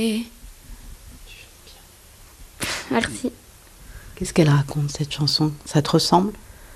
Et... Merci. Qu'est-ce qu'elle raconte, cette chanson? Ça te ressemble?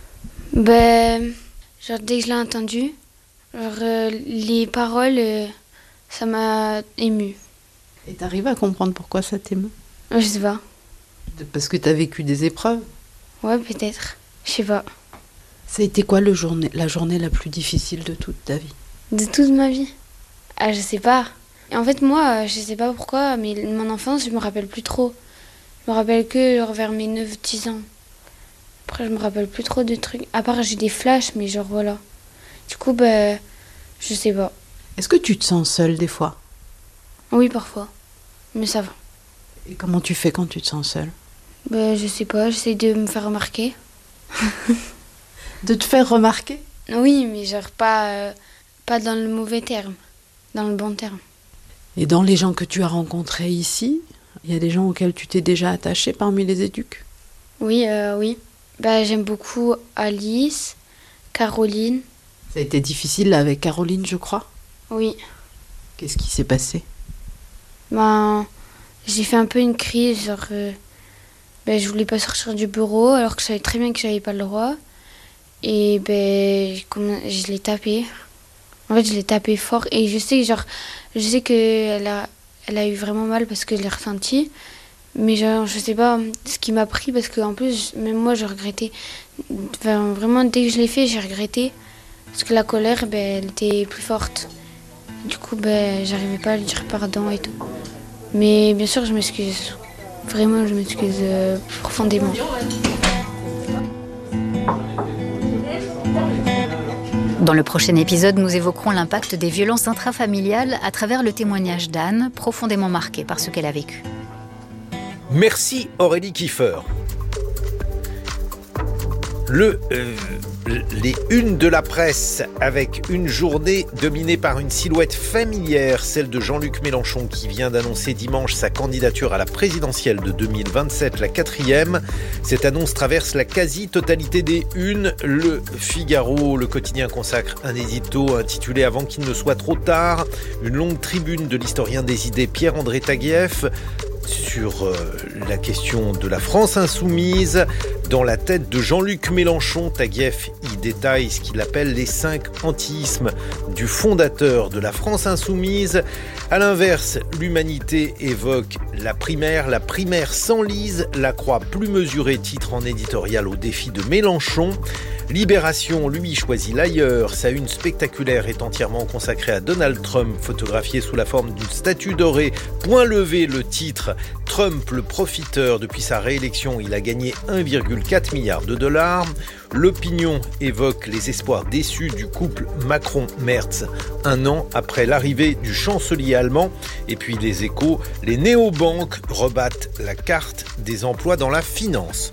Genre dès que je l'ai entendue, les paroles, ça m'a émue. Et t'arrives à comprendre pourquoi ça t'émeut? Je sais pas. Parce que t'as vécu des épreuves? Ouais, peut-être. Je sais pas. Ça a été quoi la journée la plus difficile de toute ta vie? De toute ma vie? Ah, je sais pas. Et en fait, moi, je sais pas pourquoi, mais mon enfance, je me rappelle plus trop. Je me rappelle que genre, vers mes 9-10 ans. Après, je me rappelle plus trop de trucs. À part, j'ai des flashs, mais genre voilà. Du coup, je sais pas. Est-ce que tu te sens seule des fois? Oui, parfois. Mais ça va. Et comment tu fais quand tu te sens seule? Je sais pas, j'essaie de me faire remarquer. De te faire remarquer? Oui, mais genre pas dans le mauvais terme, dans le bon terme. Et dans les gens que tu as rencontrés ici, il y a des gens auxquels tu t'es déjà attachée parmi les éduques? Oui, oui. J'aime beaucoup Alice, Caroline. Ça a été difficile là, avec Caroline, je crois? Oui. Qu'est-ce qui s'est passé? J'ai fait un peu une crise, genre... je voulais pas sortir du bureau, alors que je savais très bien que j'avais pas le droit. Et je l'ai tapé. En fait, je l'ai tapé fort. Et je sais qu'elle a eu vraiment mal parce que je l'ai ressenti. Mais genre, je sais pas ce qui m'a pris parce qu'en plus, même moi, je regrettais. Enfin, vraiment, dès que je l'ai fait, j'ai regretté. Parce que la colère, elle était plus forte. Du coup, j'arrivais pas à lui dire pardon et tout. Mais bien sûr, je m'excuse. Vraiment, je m'excuse profondément. Dans le prochain épisode, nous évoquerons l'impact des violences intrafamiliales à travers le témoignage d'Anne, profondément marquée par ce qu'elle a vécu. Merci Aurélie Kiefer. Les unes de la presse avec une journée dominée par une silhouette familière, celle de Jean-Luc Mélenchon qui vient d'annoncer dimanche sa candidature à la présidentielle de 2027, la 4e. Cette annonce traverse la quasi-totalité des unes. Le Figaro, le quotidien, consacre un édito intitulé « Avant qu'il ne soit trop tard », une longue tribune de l'historien des idées Pierre-André Taguieff sur la question de la France insoumise. Dans la tête de Jean-Luc Mélenchon, Taguieff y détaille ce qu'il appelle les 5 antiismes du fondateur de la France insoumise. À l'inverse, l'Humanité évoque la primaire s'enlise, la croix plus mesurée, titre en éditorial au défi de Mélenchon. Libération, lui, choisit l'ailleurs. Sa une spectaculaire est entièrement consacrée à Donald Trump, photographié sous la forme d'une statue dorée. Point levé, le titre. Trump, le profiteur, depuis sa réélection, il a gagné 1,4 milliard de dollars. L'Opinion évoque les espoirs déçus du couple Macron-Merz un an après l'arrivée du chancelier allemand. Et puis les Échos, les néobanques rebattent la carte des emplois dans la finance.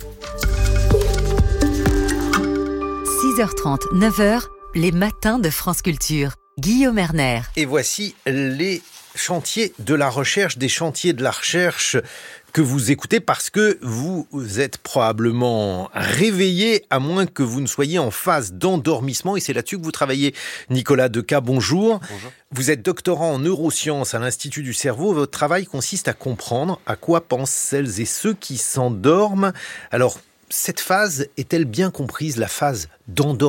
6h30, 9h, les matins de France Culture. Guillaume Erner. Et voici les chantiers de la recherche, des chantiers de la recherche que vous écoutez parce que vous êtes probablement réveillé, à moins que vous ne soyez en phase d'endormissement. Et c'est là-dessus que vous travaillez. Nicolas Decas, bonjour. Bonjour. Vous êtes doctorant en neurosciences à l'Institut du cerveau. Votre travail consiste à comprendre à quoi pensent celles et ceux qui s'endorment. Alors, cette phase est-elle bien comprise, la phase d'endormissement ?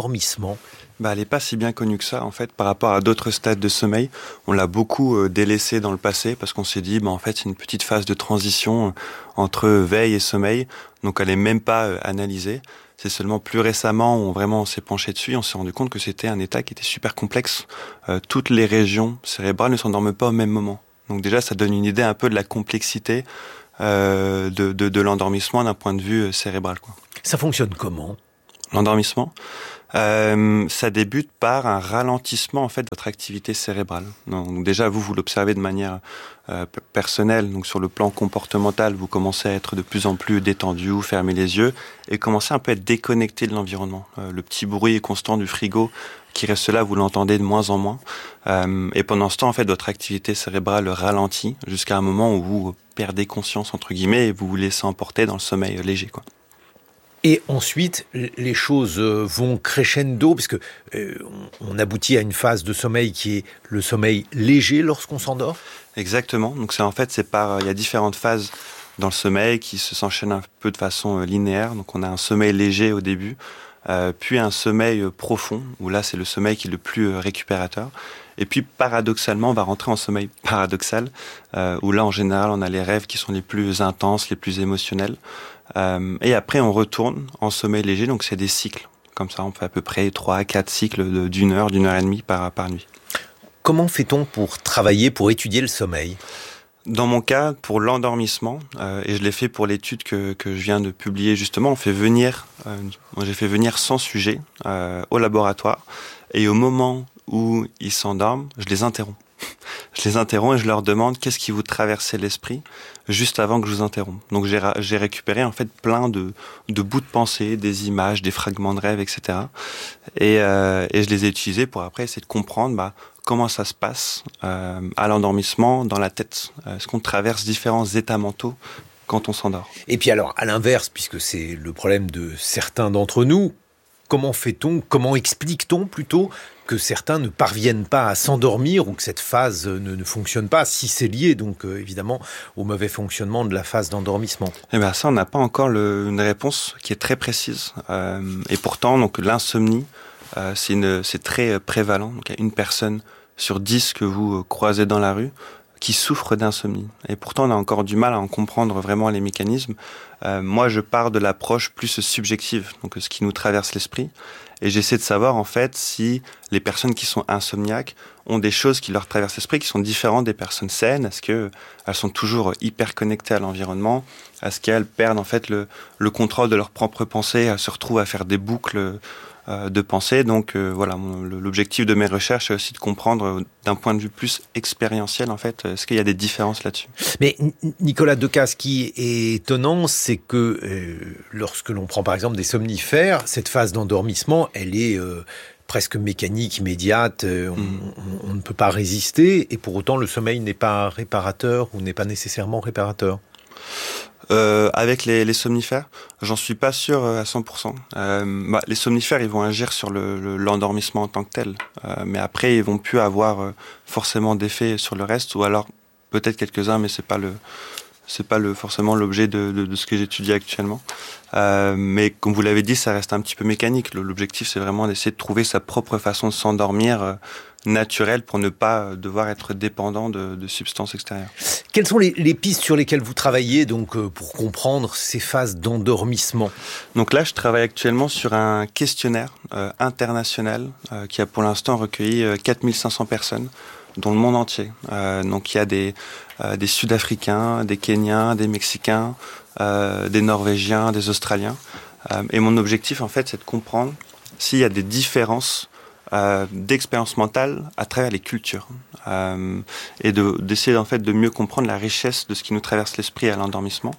Elle n'est pas si bien connue que ça, en fait, par rapport à d'autres stades de sommeil. On l'a beaucoup délaissé dans le passé parce qu'on s'est dit, en fait, c'est une petite phase de transition entre veille et sommeil. Donc, elle n'est même pas analysée. C'est seulement plus récemment où on s'est penché dessus et on s'est rendu compte que c'était un état qui était super complexe. Toutes les régions cérébrales ne s'endorment pas au même moment. Donc déjà, ça donne une idée un peu de la complexité de l'endormissement d'un point de vue cérébral, quoi. Ça fonctionne comment ? L'endormissement, ça débute par un ralentissement en fait de votre activité cérébrale. Donc déjà vous l'observez de manière personnelle, donc sur le plan comportemental, vous commencez à être de plus en plus détendu, vous fermez les yeux et commencez un peu à être déconnecté de l'environnement. Le petit bruit constant du frigo qui reste là, vous l'entendez de moins en moins. Et pendant ce temps, en fait, votre activité cérébrale ralentit jusqu'à un moment où vous perdez conscience entre guillemets et vous vous laissez emporter dans le sommeil léger, quoi. Et ensuite, les choses vont crescendo, parce que on aboutit à une phase de sommeil qui est le sommeil léger lorsqu'on s'endort. Exactement. Donc il y a différentes phases dans le sommeil qui s'enchaînent un peu de façon linéaire. Donc on a un sommeil léger au début, puis un sommeil profond, où là c'est le sommeil qui est le plus récupérateur. Et puis paradoxalement, on va rentrer en sommeil paradoxal, où là en général on a les rêves qui sont les plus intenses, les plus émotionnels. Et après on retourne en sommeil léger, donc c'est des cycles. Comme ça on fait à peu près 3 à 4 cycles d'une heure et demie par nuit. Comment fait-on pour travailler, pour étudier le sommeil ? Dans mon cas, pour l'endormissement, et je l'ai fait pour l'étude que je viens de publier justement, j'ai fait venir 100 sujets au laboratoire, et au moment où ils s'endorment, je les interromps. Je les interromps et je leur demande qu'est-ce qui vous traversait l'esprit juste avant que je vous interrompe. Donc j'ai récupéré en fait plein de bouts de pensée, des images, des fragments de rêve, etc. Et je les ai utilisés pour après essayer de comprendre comment ça se passe à l'endormissement dans la tête. Est-ce qu'on traverse différents états mentaux quand on s'endort ? Et puis alors, à l'inverse, puisque c'est le problème de certains d'entre nous, comment explique-t-on plutôt que certains ne parviennent pas à s'endormir ou que cette phase ne fonctionne pas, si c'est lié donc évidemment au mauvais fonctionnement de la phase d'endormissement? Eh bien ça, on n'a pas encore une réponse qui est très précise. Et pourtant, donc l'insomnie, c'est très prévalent. Donc, il y a 1 personne sur 10 que vous croisez dans la rue qui souffre d'insomnie. Et pourtant, on a encore du mal à en comprendre vraiment les mécanismes. Moi, je pars de l'approche plus subjective, donc ce qui nous traverse l'esprit. Et j'essaie de savoir, en fait, si les personnes qui sont insomniaques ont des choses qui leur traversent l'esprit qui sont différentes des personnes saines. Est-ce qu'elles sont toujours hyper connectées à l'environnement? Est-ce qu'elles perdent, en fait, le contrôle de leurs propres pensées? Elles se retrouvent à faire des boucles de pensée. Donc voilà, l'objectif de mes recherches est aussi de comprendre d'un point de vue plus expérientiel, en fait, est-ce qu'il y a des différences là-dessus. Mais Nicolas Decas, ce qui est étonnant, c'est que lorsque l'on prend par exemple des somnifères, cette phase d'endormissement, elle est presque mécanique, immédiate, on ne peut pas résister, et pour autant le sommeil n'est pas réparateur ou n'est pas nécessairement réparateur. Avec les somnifères, j'en suis pas sûr à 100%. Les somnifères, ils vont agir sur l'endormissement en tant que tel, mais après, ils vont plus avoir forcément d'effet sur le reste, ou alors peut-être quelques-uns, mais c'est pas forcément l'objet de ce que j'étudie actuellement. Mais comme vous l'avez dit, ça reste un petit peu mécanique. L'objectif, c'est vraiment d'essayer de trouver sa propre façon de s'endormir naturelle pour ne pas devoir être dépendant de substances extérieures. Quelles sont les pistes sur lesquelles vous travaillez donc pour comprendre ces phases d'endormissement? Donc là, je travaille actuellement sur un questionnaire international qui a pour l'instant recueilli 4500 personnes dans le monde entier. Donc il y a des Sud-Africains, des Kenyans, des Mexicains, des Norvégiens, des Australiens. Et mon objectif, en fait, c'est de comprendre s'il y a des différences d'expérience mentale à travers les cultures et d'essayer en fait de mieux comprendre la richesse de ce qui nous traverse l'esprit à l'endormissement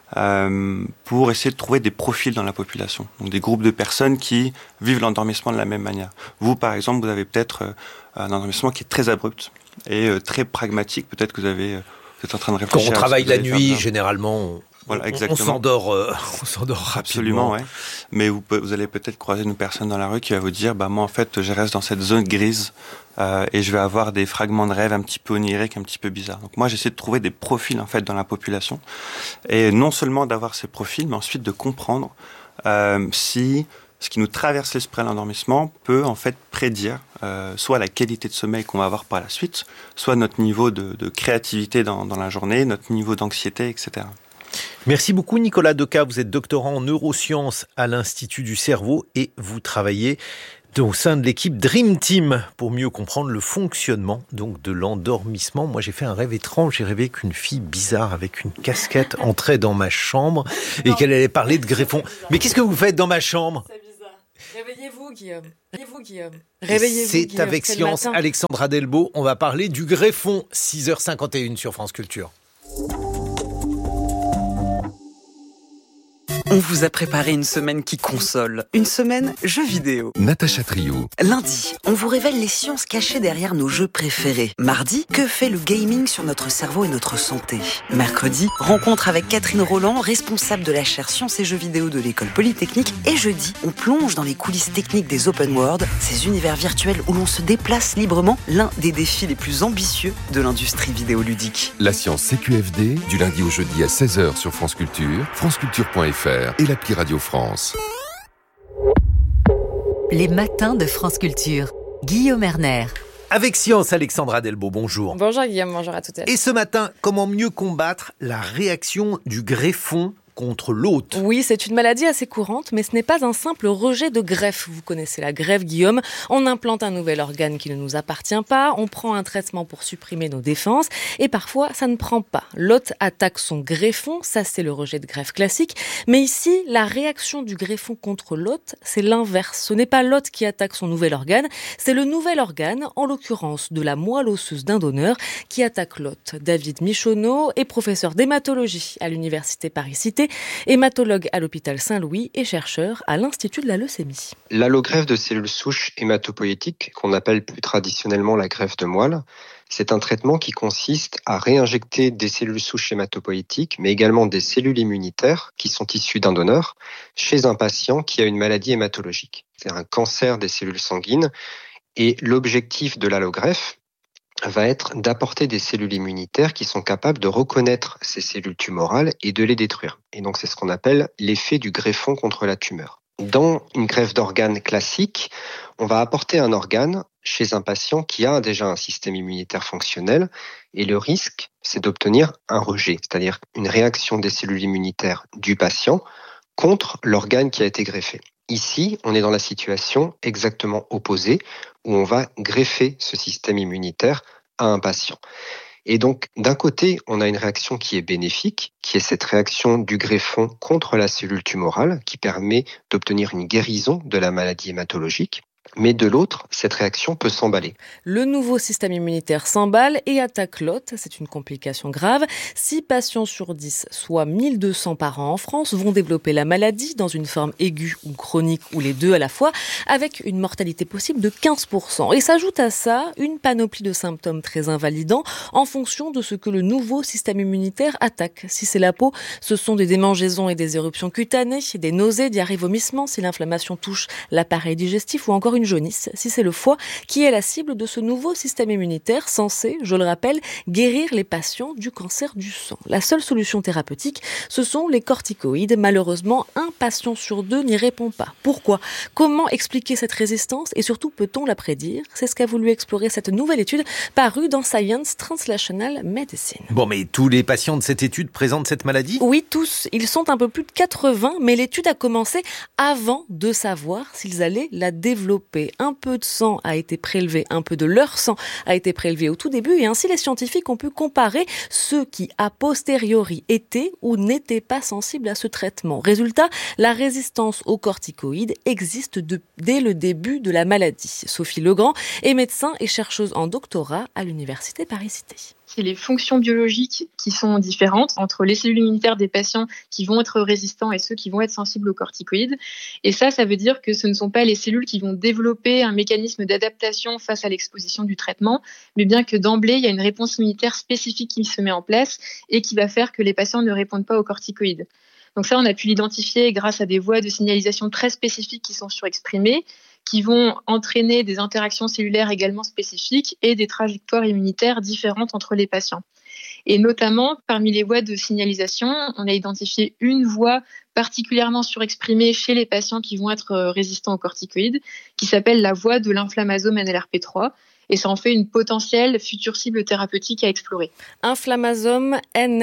pour essayer de trouver des profils dans la population, donc des groupes de personnes qui vivent l'endormissement de la même manière. Vous, par exemple, vous avez peut-être un endormissement qui est très abrupt et très pragmatique. Peut-être que vous êtes en train de réfléchir. Quand on travaille la nuit, généralement, voilà, on s'endort rapidement. Absolument, ouais. Mais vous allez peut-être croiser une personne dans la rue qui va vous dire, moi en fait, je reste dans cette zone grise et je vais avoir des fragments de rêve un petit peu oniriques, un petit peu bizarres. Donc moi, j'essaie de trouver des profils en fait dans la population et non seulement d'avoir ces profils, mais ensuite de comprendre si ce qui nous traverse l'esprit à l'endormissement peut en fait prédire soit la qualité de sommeil qu'on va avoir par la suite, soit notre niveau de créativité dans la journée, notre niveau d'anxiété, etc. Merci beaucoup Nicolas Decas, vous êtes doctorant en neurosciences à l'Institut du cerveau et vous travaillez au sein de l'équipe Dream Team pour mieux comprendre le fonctionnement donc de l'endormissement. Moi j'ai fait un rêve étrange, j'ai rêvé qu'une fille bizarre avec une casquette entrait dans ma chambre et qu'elle allait parler de greffon. Mais qu'est-ce que vous faites dans ma chambre ? C'est bizarre. Réveillez-vous Guillaume. Réveillez-vous C'est Guillaume. avec Science, Alexandra Delbo, on va parler du greffon, 6h51 sur France Culture. On vous a préparé une semaine qui console, une semaine jeux vidéo. Natacha Trio. Lundi, on vous révèle les sciences cachées derrière nos jeux préférés. Mardi, que fait le gaming sur notre cerveau et notre santé. Mercredi, rencontre avec Catherine Roland, responsable de la chaire Sciences et Jeux vidéo de l'École Polytechnique. Et jeudi, on plonge dans les coulisses techniques des open world, ces univers virtuels où l'on se déplace librement, l'un des défis les plus ambitieux de l'industrie vidéoludique. La science CQFD, du lundi au jeudi à 16h sur France Culture, franceculture.fr et l'appli Radio France. Les matins de France Culture. Guillaume Erner. Avec Science, Alexandra Delbo, bonjour. Bonjour Guillaume, bonjour à toutes et à tous. Et ce matin, comment mieux combattre la réaction du greffon contre l'hôte? Oui, c'est une maladie assez courante, mais ce n'est pas un simple rejet de greffe. Vous connaissez la greffe, Guillaume. On implante un nouvel organe qui ne nous appartient pas, on prend un traitement pour supprimer nos défenses, et parfois, ça ne prend pas. L'hôte attaque son greffon, ça c'est le rejet de greffe classique, mais ici, la réaction du greffon contre l'hôte, c'est l'inverse. Ce n'est pas l'hôte qui attaque son nouvel organe, c'est le nouvel organe, en l'occurrence de la moelle osseuse d'un donneur, qui attaque l'hôte. David Michonneau est professeur d'hématologie à l'université Paris-Cité, hématologue à l'hôpital Saint-Louis et chercheur à l'Institut de la leucémie. L'allogreffe de cellules souches hématopoïétiques, qu'on appelle plus traditionnellement la greffe de moelle, c'est un traitement qui consiste à réinjecter des cellules souches hématopoïétiques, mais également des cellules immunitaires qui sont issues d'un donneur, chez un patient qui a une maladie hématologique. C'est un cancer des cellules sanguines, et l'objectif de l'allogreffe va être d'apporter des cellules immunitaires qui sont capables de reconnaître ces cellules tumorales et de les détruire. Et donc c'est ce qu'on appelle l'effet du greffon contre la tumeur. Dans une greffe d'organes classique, on va apporter un organe chez un patient qui a déjà un système immunitaire fonctionnel, et le risque, c'est d'obtenir un rejet, c'est-à-dire une réaction des cellules immunitaires du patient contre l'organe qui a été greffé. Ici, on est dans la situation exactement opposée, où on va greffer ce système immunitaire à un patient. Et donc, d'un côté, on a une réaction qui est bénéfique, qui est cette réaction du greffon contre la cellule tumorale, qui permet d'obtenir une guérison de la maladie hématologique. Mais de l'autre, cette réaction peut s'emballer. Le nouveau système immunitaire s'emballe et attaque l'hôte. C'est une complication grave. 6 patients sur 10, soit 1200 par an en France, vont développer la maladie dans une forme aiguë ou chronique ou les deux à la fois, avec une mortalité possible de 15%. Et s'ajoute à ça une panoplie de symptômes très invalidants en fonction de ce que le nouveau système immunitaire attaque. Si c'est la peau, ce sont des démangeaisons et des éruptions cutanées, des nausées, diarrhées, vomissements. Si l'inflammation touche l'appareil digestif ou encore une jaunisse, si c'est le foie qui est la cible de ce nouveau système immunitaire censé, je le rappelle, guérir les patients du cancer du sang. La seule solution thérapeutique, ce sont les corticoïdes. Malheureusement, un patient sur 2 n'y répond pas. Pourquoi ? Comment expliquer cette résistance et surtout peut-on la prédire ? C'est ce qu'a voulu explorer cette nouvelle étude parue dans Science Translational Medicine. Bon, mais tous les patients de cette étude présentent cette maladie ? Oui, tous. Ils sont un peu plus de 80, mais l'étude a commencé avant de savoir s'ils allaient la développer. Un peu de sang a été prélevé, un peu de leur sang a été prélevé au tout début et ainsi les scientifiques ont pu comparer ceux qui a posteriori étaient ou n'étaient pas sensibles à ce traitement. Résultat, la résistance aux corticoïdes existe dès le début de la maladie. Sophie Legrand est médecin et chercheuse en doctorat à l'université Paris-Cité. C'est les fonctions biologiques qui sont différentes entre les cellules immunitaires des patients qui vont être résistants et ceux qui vont être sensibles aux corticoïdes. Et ça veut dire que ce ne sont pas les cellules qui vont développer un mécanisme d'adaptation face à l'exposition du traitement, mais bien que d'emblée, il y a une réponse immunitaire spécifique qui se met en place et qui va faire que les patients ne répondent pas aux corticoïdes. Donc ça, on a pu l'identifier grâce à des voies de signalisation très spécifiques qui sont surexprimées, qui vont entraîner des interactions cellulaires également spécifiques et des trajectoires immunitaires différentes entre les patients. Et notamment, parmi les voies de signalisation, on a identifié une voie particulièrement surexprimée chez les patients qui vont être résistants aux corticoïdes, qui s'appelle la voie de l'inflammasome NLRP3. Et ça en fait une potentielle future cible thérapeutique à explorer. Inflammasome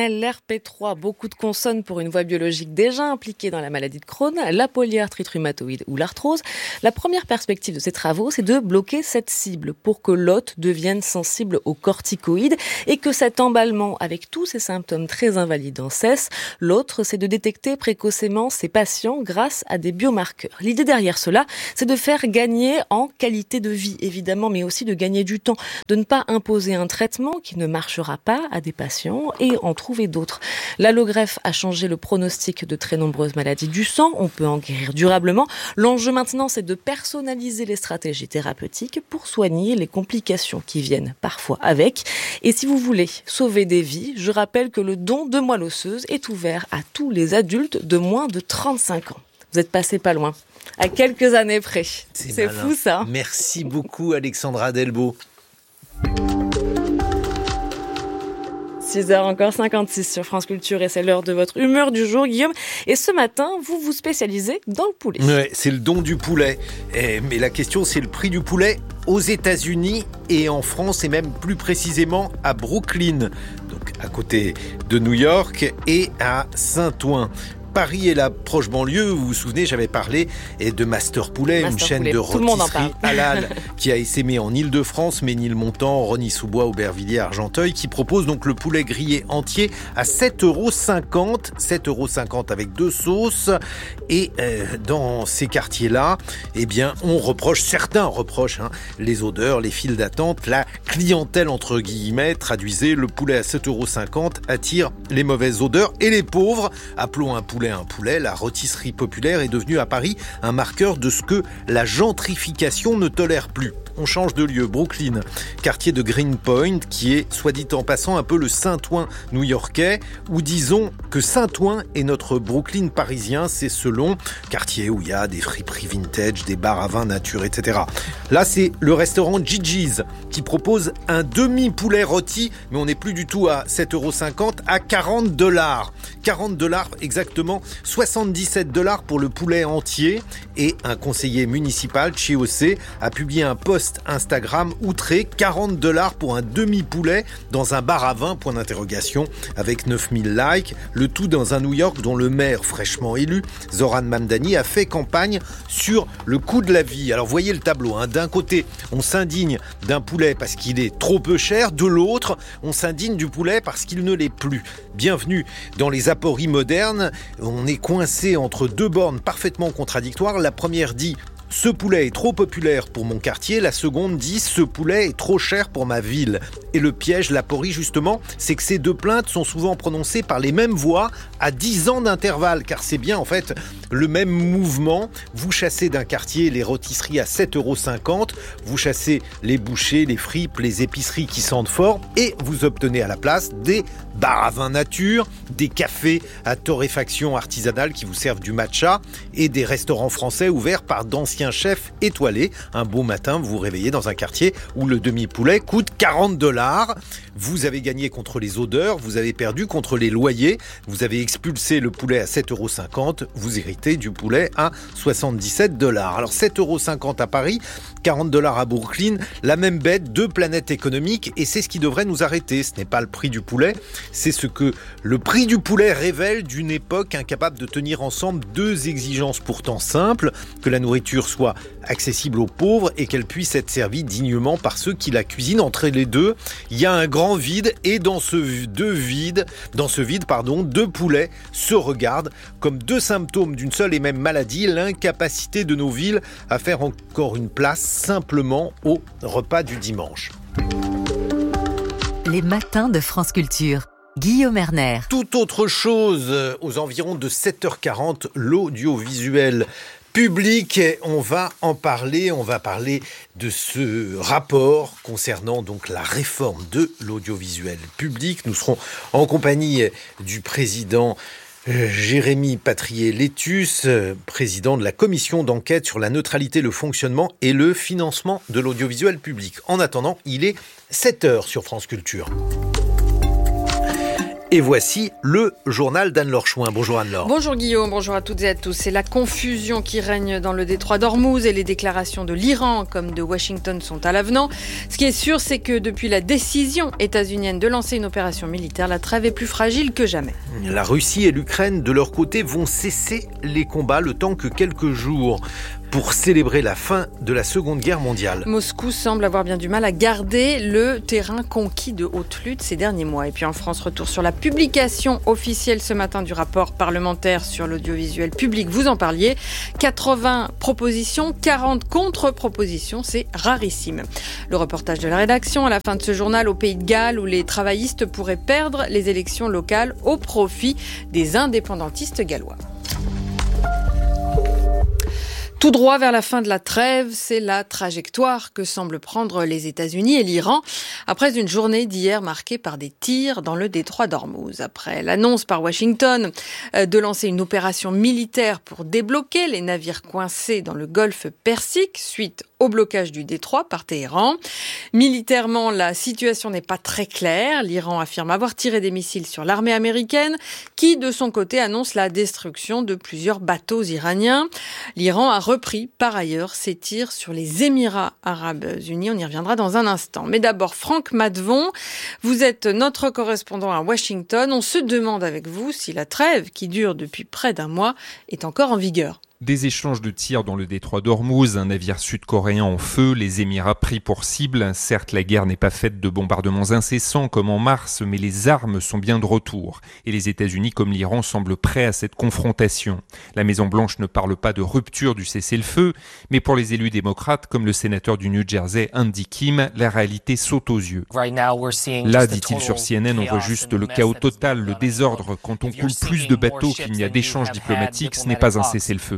NLRP3, beaucoup de consonnes pour une voie biologique déjà impliquée dans la maladie de Crohn, la polyarthrite rhumatoïde ou l'arthrose. La première perspective de ces travaux, c'est de bloquer cette cible pour que l'hôte devienne sensible aux corticoïdes et que cet emballement avec tous ces symptômes très invalidants cesse. L'autre, c'est de détecter précocement ces patients grâce à des biomarqueurs. L'idée derrière cela, c'est de faire gagner en qualité de vie, évidemment, mais aussi de gagner gagner du temps, de ne pas imposer un traitement qui ne marchera pas à des patients et en trouver d'autres. L'allogreffe a changé le pronostic de très nombreuses maladies du sang. On peut en guérir durablement. L'enjeu maintenant, c'est de personnaliser les stratégies thérapeutiques pour soigner les complications qui viennent parfois avec. Et si vous voulez sauver des vies, je rappelle que le don de moelle osseuse est ouvert à tous les adultes de moins de 35 ans. Vous êtes passé pas loin, à quelques années près. C'est fou ça. Merci beaucoup Alexandra Delbo. 6h encore 56 sur France Culture et c'est l'heure de votre humeur du jour, Guillaume. Et ce matin, vous vous spécialisez dans le poulet. Ouais, c'est le don du poulet. Mais la question, c'est le prix du poulet aux États-Unis et en France, et même plus précisément à Brooklyn, donc à côté de New York, et à Saint-Ouen. Paris et la proche banlieue, vous vous souvenez, j'avais parlé de Master Poulet, une chaîne de rôtisserie halal qui a essaimé en Ile-de-France, Ménilmontant, Rosny-sous-Bois, Aubervilliers, Argenteuil, qui propose donc le poulet grillé entier à 7,50 €. 7,50 € avec 2 sauces. Et dans ces quartiers-là, eh bien, certains reprochent les odeurs, les files d'attente, la clientèle entre guillemets. Traduisez, le poulet à 7,50 € attire les mauvaises odeurs et les pauvres. Appelons un poulet, la rôtisserie populaire est devenue à Paris un marqueur de ce que la gentrification ne tolère plus. On change de lieu, Brooklyn, quartier de Greenpoint, qui est, soit dit en passant, un peu le Saint-Ouen new-yorkais, ou disons que Saint-Ouen est notre Brooklyn parisien, c'est selon, quartier où il y a des friperies vintage, des bars à vin nature, etc. Là, c'est le restaurant Gigi's, qui propose un demi-poulet rôti, mais on n'est plus du tout à 7,50 €, à 40 $. 40 $ exactement, 77 $ pour le poulet entier. Et un conseiller municipal, Chiosé, a publié un post Instagram outré, 40 $ pour un demi-poulet dans un bar à vin, point d'interrogation, avec 9000 likes. Le tout dans un New York dont le maire fraîchement élu, Zoran Mamdani, a fait campagne sur le coût de la vie. Alors voyez le tableau, d'un côté, on s'indigne d'un poulet parce qu'il est trop peu cher, de l'autre, on s'indigne du poulet parce qu'il ne l'est plus. Bienvenue dans les apories modernes, on est coincé entre deux bornes parfaitement contradictoires. La première dit « Ce poulet est trop populaire pour mon quartier », la seconde dit « Ce poulet est trop cher pour ma ville ». Et le piège, l'aporie justement, c'est que ces deux plaintes sont souvent prononcées par les mêmes voix à 10 ans d'intervalle, car c'est bien en fait le même mouvement. Vous chassez d'un quartier les rôtisseries à 7,50 €, vous chassez les bouchers, les fripes, les épiceries qui sentent fort, et vous obtenez à la place des bars à vin nature, des cafés à torréfaction artisanale qui vous servent du matcha, et des restaurants français ouverts par d'anciens chefs étoilés. Un beau matin, vous vous réveillez dans un quartier où le demi-poulet coûte 40 $. Vous avez gagné contre les odeurs, vous avez perdu contre les loyers, vous avez expulsé le poulet à 7,50 €, vous héritez du poulet à 77 $. Alors 7,50 € à Paris, 40 $ à Brooklyn, la même bête, deux planètes économiques, et c'est ce qui devrait nous arrêter. Ce n'est pas le prix du poulet, c'est ce que le prix du poulet révèle d'une époque incapable de tenir ensemble deux exigences pourtant simples, que la nourriture soit accessible aux pauvres et qu'elle puisse être servie dignement par ceux qui la cuisinent. Entre les deux, il y a un grand vide, et dans ce vide, deux poulets se regardent comme deux symptômes d'une seule et même maladie, l'incapacité de nos villes à faire encore une place simplement au repas du dimanche. Les matins de France Culture. Guillaume Erner. Tout autre chose, aux environs de 7h40, l'audiovisuel public, on va en parler, on va parler de ce rapport concernant donc la réforme de l'audiovisuel public. Nous serons en compagnie du président Jérémy Patrier-Létus, président de la commission d'enquête sur la neutralité, le fonctionnement et le financement de l'audiovisuel public. En attendant, il est 7h sur France Culture. Et voici le journal d'Anne-Laure Chouin. Bonjour Anne-Laure. Bonjour Guillaume, bonjour à toutes et à tous. C'est la confusion qui règne dans le détroit d'Ormuz et les déclarations de l'Iran comme de Washington sont à l'avenant. Ce qui est sûr, c'est que depuis la décision états-unienne de lancer une opération militaire, la trêve est plus fragile que jamais. La Russie et l'Ukraine, de leur côté, vont cesser les combats le temps que quelques jours pour célébrer la fin de la Seconde Guerre mondiale. Moscou semble avoir bien du mal à garder le terrain conquis de haute lutte ces derniers mois. Et puis en France, retour sur la publication officielle ce matin du rapport parlementaire sur l'audiovisuel public. Vous en parliez. 80 propositions, 40 contre-propositions. C'est rarissime. Le reportage de la rédaction à la fin de ce journal au Pays de Galles où les travaillistes pourraient perdre les élections locales au profit des indépendantistes gallois. Tout droit vers la fin de la trêve, c'est la trajectoire que semblent prendre les États-Unis et l'Iran après une journée d'hier marquée par des tirs dans le détroit d'Ormuz. Après l'annonce par Washington de lancer une opération militaire pour débloquer les navires coincés dans le golfe Persique suite au blocage du détroit par Téhéran. Militairement, la situation n'est pas très claire. L'Iran affirme avoir tiré des missiles sur l'armée américaine qui, de son côté, annonce la destruction de plusieurs bateaux iraniens. L'Iran a repris par ailleurs ses tirs sur les Émirats arabes unis. On y reviendra dans un instant. Mais d'abord, Franck Maddevon, vous êtes notre correspondant à Washington. On se demande avec vous si la trêve, qui dure depuis près d'un mois, est encore en vigueur. Des échanges de tirs dans le détroit d'Ormuz, un navire sud-coréen en feu, les Émirats pris pour cible. Certes, la guerre n'est pas faite de bombardements incessants comme en mars, mais les armes sont bien de retour. Et les États-Unis comme l'Iran semblent prêts à cette confrontation. La Maison-Blanche ne parle pas de rupture du cessez-le-feu, mais pour les élus démocrates, comme le sénateur du New Jersey, Andy Kim, la réalité saute aux yeux. Là, dit-il sur CNN, on voit juste le chaos total, le désordre. Quand on coule plus de bateaux qu'il n'y a d'échanges diplomatiques, ce n'est pas un cessez-le-feu.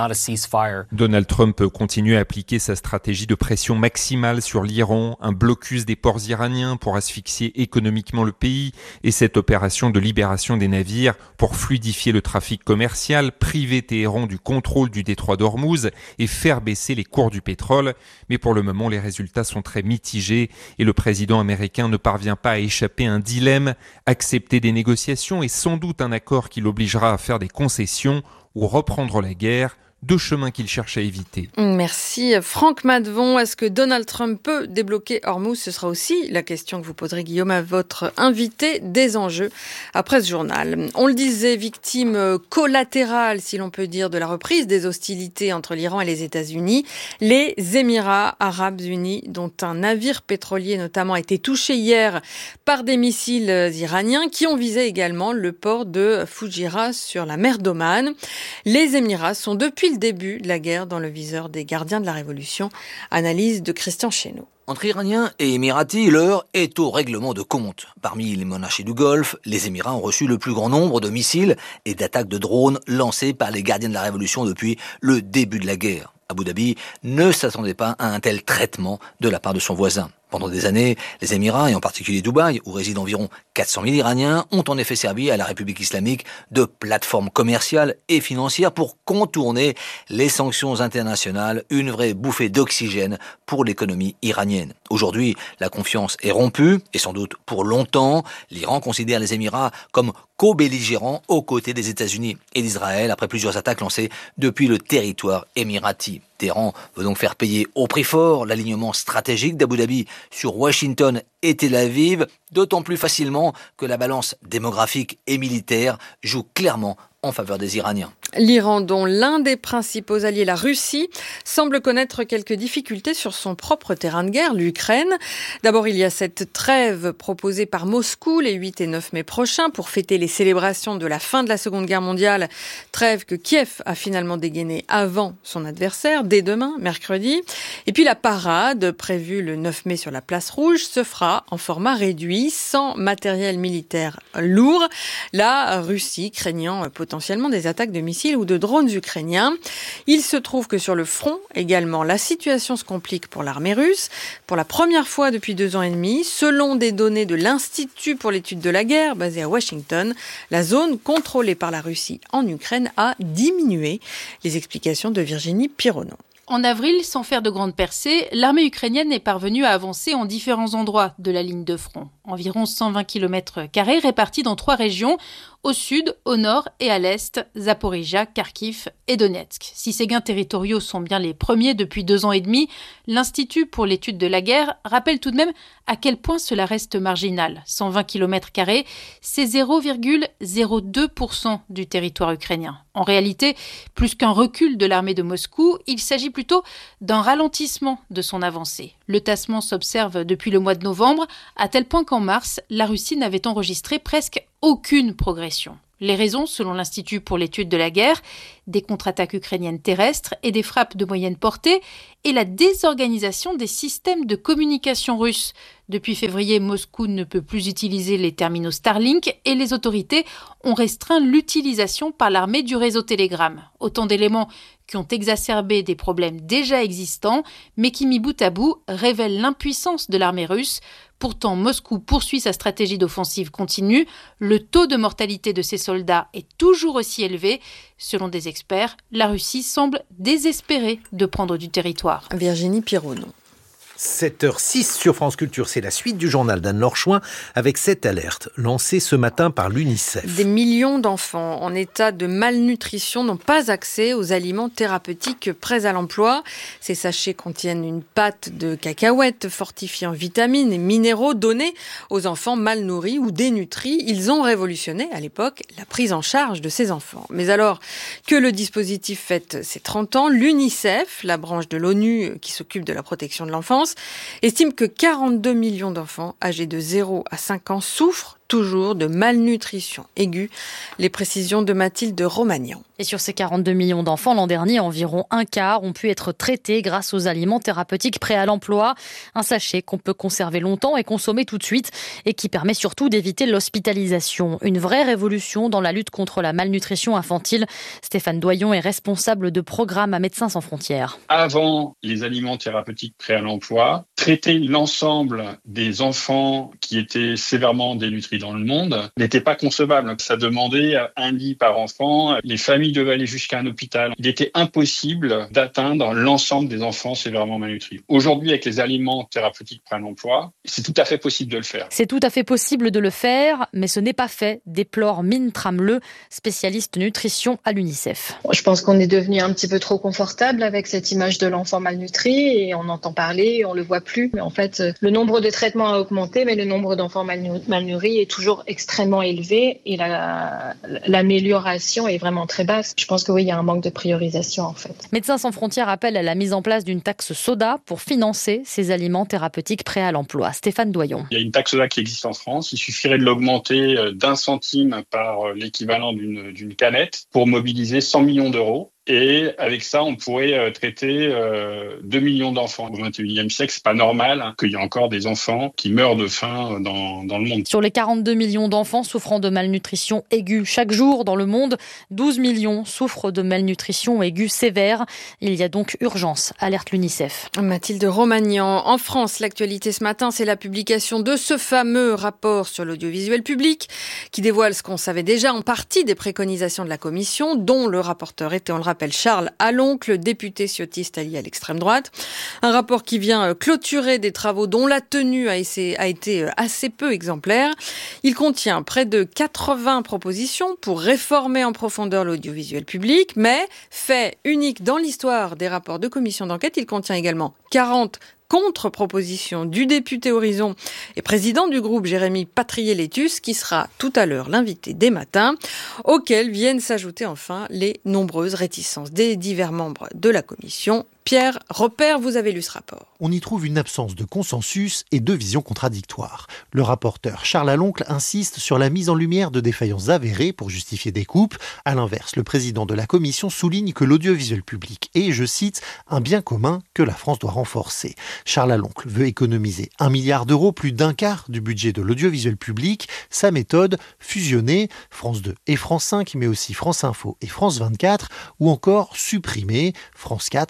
Donald Trump continue à appliquer sa stratégie de pression maximale sur l'Iran, un blocus des ports iraniens pour asphyxier économiquement le pays et cette opération de libération des navires pour fluidifier le trafic commercial, priver Téhéran du contrôle du détroit d'Ormuz et faire baisser les cours du pétrole. Mais pour le moment, les résultats sont très mitigés et le président américain ne parvient pas à échapper à un dilemme, accepter des négociations et sans doute un accord qui l'obligera à faire des concessions ou reprendre la guerre, deux chemins qu'il cherche à éviter. Merci Franck Maddevon. Est-ce que Donald Trump peut débloquer Ormuz ? Ce sera aussi la question que vous poserez, Guillaume, à votre invité des enjeux après ce journal. On le disait, victime collatérale, si l'on peut dire, de la reprise des hostilités entre l'Iran et les États-Unis, les Émirats arabes unis, dont un navire pétrolier notamment a été touché hier par des missiles iraniens qui ont visé également le port de Fujairah sur la mer d'Oman. Les Émirats sont depuis le début de la guerre dans le viseur des gardiens de la Révolution. Analyse de Christian Chesneau. Entre Iraniens et Émiratis, l'heure est au règlement de compte. Parmi les monarchies du Golfe, les Émirats ont reçu le plus grand nombre de missiles et d'attaques de drones lancés par les gardiens de la Révolution depuis le début de la guerre. Abu Dhabi ne s'attendait pas à un tel traitement de la part de son voisin. Pendant des années, les Émirats, et en particulier Dubaï, où résident environ 400 000 Iraniens, ont en effet servi à la République islamique de plateforme commerciale et financière pour contourner les sanctions internationales, une vraie bouffée d'oxygène pour l'économie iranienne. Aujourd'hui, la confiance est rompue, et sans doute pour longtemps, l'Iran considère les Émirats comme co-belligérants aux côtés des États-Unis et d'Israël après plusieurs attaques lancées depuis le territoire émirati. Téhéran veut donc faire payer au prix fort l'alignement stratégique d'Abu Dhabi sur Washington et Tel Aviv, d'autant plus facilement que la balance démographique et militaire joue clairement en faveur des Iraniens. L'Iran, dont l'un des principaux alliés, la Russie, semble connaître quelques difficultés sur son propre terrain de guerre, l'Ukraine. D'abord, il y a cette trêve proposée par Moscou les 8 et 9 mai prochains pour fêter les célébrations de la fin de la Seconde Guerre mondiale. Trêve que Kiev a finalement dégainée avant son adversaire, dès demain, mercredi. Et puis la parade, prévue le 9 mai sur la place Rouge, se fera en format réduit, sans matériel militaire lourd. La Russie craignant potentiellement des attaques de missiles ou de drones ukrainiens. Il se trouve que sur le front également, la situation se complique pour l'armée russe. Pour la première fois depuis 2 ans et demi, selon des données de l'Institut pour l'étude de la guerre, basé à Washington, la zone contrôlée par la Russie en Ukraine a diminué. Les explications de Virginie Pironneau. En avril, sans faire de grandes percées, l'armée ukrainienne est parvenue à avancer en différents endroits de la ligne de front. environ 120 km² répartis dans 3 régions, au sud, au nord et à l'est, Zaporijia, Kharkiv et Donetsk. Si ces gains territoriaux sont bien les premiers depuis 2 ans et demi, l'Institut pour l'étude de la guerre rappelle tout de même à quel point cela reste marginal. 120 km², c'est 0,02% du territoire ukrainien. En réalité, plus qu'un recul de l'armée de Moscou, il s'agit plutôt d'un ralentissement de son avancée. Le tassement s'observe depuis le mois de novembre, à tel point qu'en mars, la Russie n'avait enregistré presque aucune progression. Les raisons, selon l'Institut pour l'étude de la guerre, des contre-attaques ukrainiennes terrestres et des frappes de moyenne portée et la désorganisation des systèmes de communication russes. Depuis février, Moscou ne peut plus utiliser les terminaux Starlink et les autorités ont restreint l'utilisation par l'armée du réseau Telegram. Autant d'éléments qui ont exacerbé des problèmes déjà existants, mais qui, mis bout à bout, révèlent l'impuissance de l'armée russe. Pourtant, Moscou poursuit sa stratégie d'offensive continue. Le taux de mortalité de ses soldats est toujours aussi élevé. Selon des experts, la Russie semble désespérée de prendre du territoire. Virginie Pironneau. 7h06 sur France Culture, c'est la suite du journal d'Anne-Laure Chouin avec cette alerte lancée ce matin par l'UNICEF. Des millions d'enfants en état de malnutrition n'ont pas accès aux aliments thérapeutiques prêts à l'emploi. Ces sachets contiennent une pâte de cacahuètes fortifiée en vitamines et minéraux donnés aux enfants mal nourris ou dénutris. Ils ont révolutionné à l'époque la prise en charge de ces enfants. Mais alors que le dispositif fête ses 30 ans, l'UNICEF, la branche de l'ONU qui s'occupe de la protection de l'enfance, estime que 42 millions d'enfants âgés de 0 à 5 ans souffrent toujours de malnutrition aiguë. Les précisions de Mathilde Romagnan. Et sur ces 42 millions d'enfants, l'an dernier, environ un quart ont pu être traités grâce aux aliments thérapeutiques prêts à l'emploi. Un sachet qu'on peut conserver longtemps et consommer tout de suite et qui permet surtout d'éviter l'hospitalisation. Une vraie révolution dans la lutte contre la malnutrition infantile. Stéphane Doyon est responsable de programme à Médecins sans frontières. Avant les aliments thérapeutiques prêts à l'emploi, traiter l'ensemble des enfants qui étaient sévèrement dénutris dans le monde n'était pas concevable. Ça demandait un lit par enfant. Les familles devaient aller jusqu'à un hôpital. Il était impossible d'atteindre l'ensemble des enfants sévèrement malnutris. Aujourd'hui, avec les aliments thérapeutiques prêts à l'emploi, c'est tout à fait possible de le faire. C'est tout à fait possible de le faire, mais ce n'est pas fait, déplore Mine Tramleux, spécialiste nutrition à l'UNICEF. Je pense qu'on est devenu un petit peu trop confortable avec cette image de l'enfant malnutri et on entend parler, on le voit plus. Mais en fait, le nombre de traitements a augmenté, mais le nombre d'enfants malnourris est toujours extrêmement élevé et l'amélioration est vraiment très basse. Je pense que oui, il y a un manque de priorisation en fait. Médecins sans frontières appelle à la mise en place d'une taxe soda pour financer ces aliments thérapeutiques prêts à l'emploi. Stéphane Doyon. Il y a une taxe soda qui existe en France. Il suffirait de l'augmenter d'1 centime par l'équivalent d'une canette pour mobiliser 100 millions d'euros. Et avec ça, on pourrait traiter 2 millions d'enfants. Au XXIe siècle, c'est pas normal qu'il y ait encore des enfants qui meurent de faim dans le monde. Sur les 42 millions d'enfants souffrant de malnutrition aiguë chaque jour dans le monde, 12 millions souffrent de malnutrition aiguë sévère. Il y a donc urgence, alerte l'UNICEF. Mathilde Romagnan. En France, l'actualité ce matin, c'est la publication de ce fameux rapport sur l'audiovisuel public qui dévoile ce qu'on savait déjà en partie des préconisations de la Commission, dont le rapporteur était, on le rappelle, Charles Aloncle, député ciottiste allié à l'extrême droite. Un rapport qui vient clôturer des travaux dont la tenue a été assez peu exemplaire. Il contient près de 80 propositions pour réformer en profondeur l'audiovisuel public, mais fait unique dans l'histoire des rapports de commission d'enquête, il contient également 40 contre-proposition du député Horizon et président du groupe Jérémy Patrier-Létus, qui sera tout à l'heure l'invité des matins, auxquels viennent s'ajouter enfin les nombreuses réticences des divers membres de la commission. Pierre Repère, vous avez lu ce rapport. On y trouve une absence de consensus et 2 visions contradictoires. Le rapporteur Charles Aloncle insiste sur la mise en lumière de défaillances avérées pour justifier des coupes. À l'inverse, le président de la commission souligne que l'audiovisuel public est, je cite, un bien commun que la France doit renforcer. Charles Aloncle veut économiser 1 milliard d'euros, plus d'un quart du budget de l'audiovisuel public. Sa méthode, fusionner France 2 et France 5, mais aussi France Info et France 24, ou encore supprimer France 4/TF1.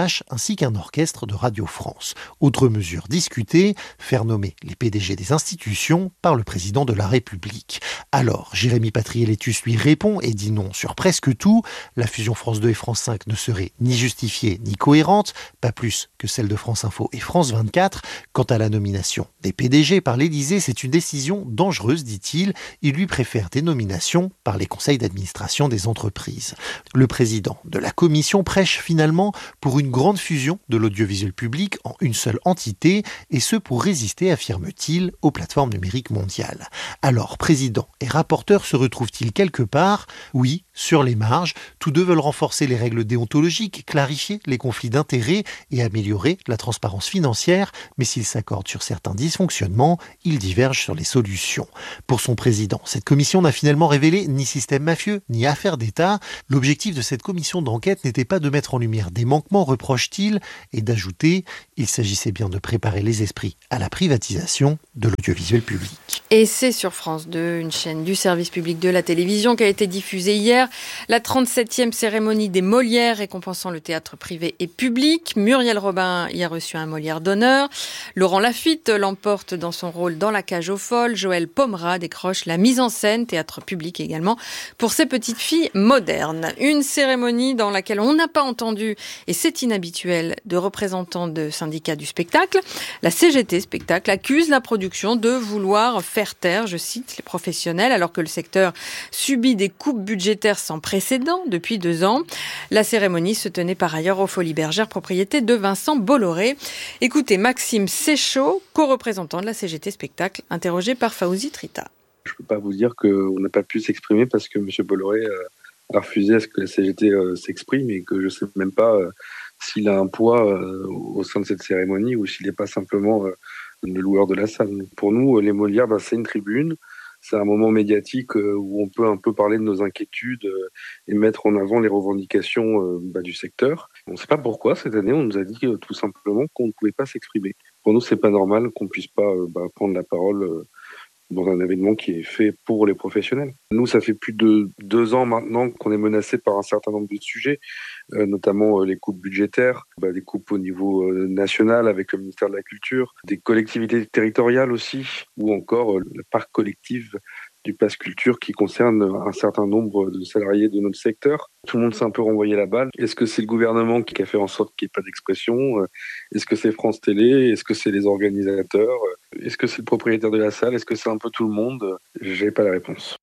LVMH ainsi qu'un orchestre de Radio France. Autre mesure discutée, faire nommer les PDG des institutions par le président de la République. Alors, Jérémy Patrier-Létus lui répond et dit non sur presque tout. La fusion France 2 et France 5 ne serait ni justifiée ni cohérente, pas plus que celle de France Info et France 24. Quant à la nomination des PDG par l'Élysée, c'est une décision dangereuse, dit-il. Il lui préfère des nominations par les conseils d'administration des entreprises. Le président de la commission prêche finalement pour une grande fusion de l'audiovisuel public en une seule entité, et ce pour résister, affirme-t-il, aux plateformes numériques mondiales. Alors, président et rapporteur se retrouvent-ils quelque part ? Oui, sur les marges. Tous deux veulent renforcer les règles déontologiques, clarifier les conflits d'intérêts et améliorer la transparence financière, mais s'ils s'accordent sur certains dysfonctionnements, ils divergent sur les solutions. Pour son président, cette commission n'a finalement révélé ni système mafieux, ni affaire d'État. L'objectif de cette commission d'enquête n'était pas de mettre en lumière des manquements, reproche-t-il, et d'ajouter, il s'agissait bien de préparer les esprits à la privatisation de l'audiovisuel public. Et c'est sur France 2, une chaîne du service public de la télévision, qu'a été diffusée hier la 37e cérémonie des Molières récompensant le théâtre privé et public. Muriel Robin y a reçu un Molière d'honneur. Laurent Lafitte l'emporte dans son rôle dans La Cage aux folles. Joël Pomera décroche la mise en scène, théâtre public également, pour Ses petites filles modernes. Une cérémonie dans laquelle on n'a pas entendu, et c'est inhabituel, de représentants de syndicats du spectacle. La CGT Spectacle accuse la production de vouloir faire taire, je cite, les professionnels, alors que le secteur subit des coupes budgétaires sans précédent depuis 2 ans. La cérémonie se tenait par ailleurs aux Folies Bergères, propriété de Vincent Bolloré. Écoutez Maxime Séchaud, co-représentant de la CGT Spectacle, interrogé par Fawzi Trita. Je ne peux pas vous dire qu'on n'a pas pu s'exprimer parce que M. Bolloré a refusé à ce que la CGT s'exprime et que je ne sais même pas s'il a un poids au sein de cette cérémonie ou s'il n'est pas simplement le loueur de la salle. Pour nous, les Molières, c'est une tribune, c'est un moment médiatique où on peut un peu parler de nos inquiétudes et mettre en avant les revendications du secteur. On ne sait pas pourquoi cette année, on nous a dit tout simplement qu'on ne pouvait pas s'exprimer. Pour nous, c'est pas normal qu'on ne puisse pas prendre la parole dans un événement qui est fait pour les professionnels. Nous, ça fait plus de 2 ans maintenant qu'on est menacé par un certain nombre de sujets, notamment les coupes budgétaires, des coupes au niveau national avec le ministère de la Culture, des collectivités territoriales aussi, ou encore le parc collectif du Pass Culture qui concerne un certain nombre de salariés de notre secteur. Tout le monde s'est un peu renvoyé la balle. Est-ce que c'est le gouvernement qui a fait en sorte qu'il n'y ait pas d'expression ? Est-ce que c'est France Télé ? Est-ce que c'est les organisateurs ? Est-ce que c'est le propriétaire de la salle ? Est-ce que c'est un peu tout le monde ? Je n'ai pas la réponse.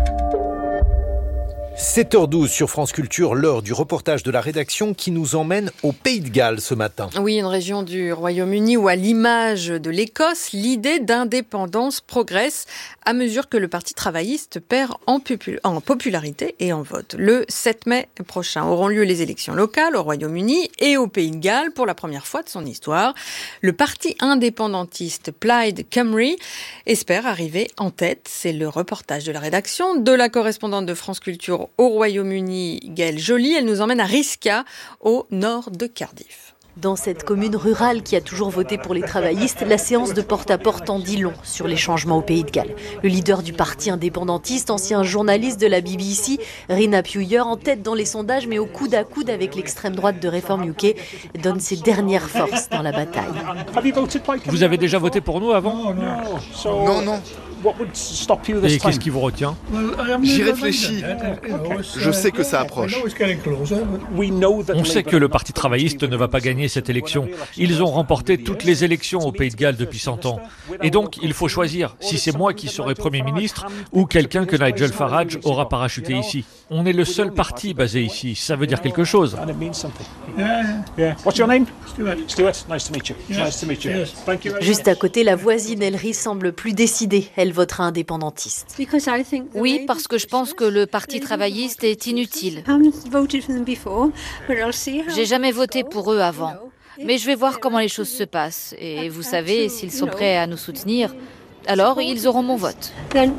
7h12 sur France Culture, l'heure du reportage de la rédaction qui nous emmène au Pays de Galles ce matin. Oui, une région du Royaume-Uni où, à l'image de l'Écosse, l'idée d'indépendance progresse à mesure que le Parti travailliste perd en popularité et en vote. Le 7 mai prochain auront lieu les élections locales au Royaume-Uni et au Pays de Galles pour la première fois de son histoire. Le parti indépendantiste Plaid Cymru espère arriver en tête. C'est le reportage de la rédaction de la correspondante de France Culture au Royaume-Uni, Gaëlle Joly. Elle nous emmène à Risca, au nord de Cardiff. Dans cette commune rurale qui a toujours voté pour les travaillistes, la séance de porte-à-porte en dit long sur les changements au Pays de Galles. Le leader du parti indépendantiste, ancien journaliste de la BBC, Rina Puyer, en tête dans les sondages mais au coude à coude avec l'extrême droite de Reform UK, donne ses dernières forces dans la bataille. Vous avez déjà voté pour nous avant ? Non. Et qu'est-ce qui vous retient ? J'y réfléchis. Je sais que ça approche. On sait que le Parti travailliste ne va pas gagner cette élection. Ils ont remporté toutes les élections au Pays de Galles depuis 100 ans. Et donc, il faut choisir si c'est moi qui serai Premier ministre ou quelqu'un que Nigel Farage aura parachuté ici. On est le seul parti basé ici. Ça veut dire quelque chose. Juste à côté, la voisine Ellery semble plus décidée. Elle votera indépendantiste. Oui, parce que je pense que le Parti travailliste est inutile. J'ai jamais voté pour eux avant. Mais je vais voir comment les choses se passent. Et vous savez, s'ils sont prêts à nous soutenir, alors ils auront mon vote.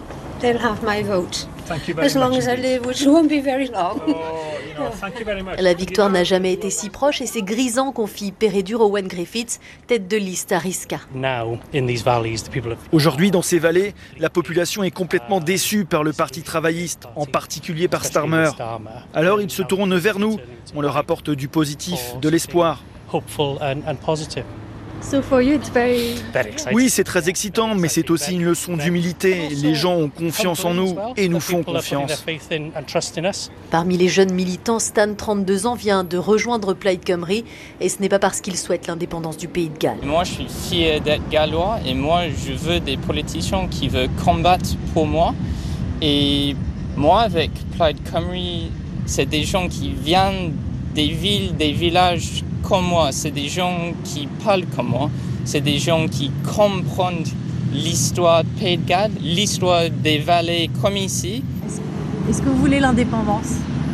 La victoire n'a jamais été si proche et c'est grisant, confie Peredur Owen Griffiths, tête de liste à Risca. Aujourd'hui, dans ces vallées, la population est complètement déçue par le Parti travailliste, en particulier par Starmer. Alors ils se tournent vers nous, on leur apporte du positif, de l'espoir. hopeful and positive. So for you, it's very exciting. Oui, c'est très excitant, mais c'est aussi une leçon d'humilité. Les gens ont confiance en nous et nous font confiance. Parmi les jeunes militants, Stan, 32 ans, vient de rejoindre Plaid Cymru et ce n'est pas parce qu'il souhaite l'indépendance du Pays de Galles. Moi, je suis fier d'être gallois et moi, je veux des politiciens qui veulent combattre pour moi. Et moi, avec Plaid Cymru, c'est des gens qui viennent des villes, des villages comme moi. C'est des gens qui parlent comme moi. C'est des gens qui comprennent l'histoire de Pays de Galles, l'histoire des vallées comme ici. Est-ce que vous voulez l'indépendance ?